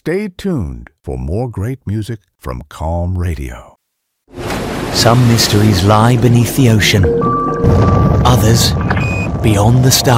Stay tuned for more great music from Calm Radio. Some mysteries lie beneath the ocean, others beyond the stars.